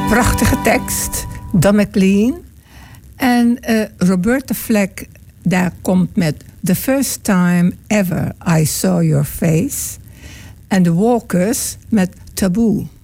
Prachtige tekst, Don McLean. En Roberta Flack daar komt met The First Time Ever I Saw Your Face. En The Walkers met Taboo.